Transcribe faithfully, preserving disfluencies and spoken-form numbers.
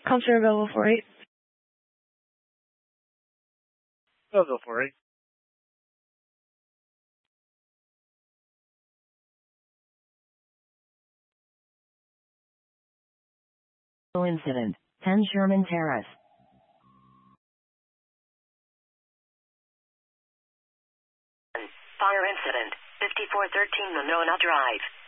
Counselor available for eight. Available for eight. Incident, ten Sherman Terrace. Fire incident, fifty-four thirteen Monona Drive.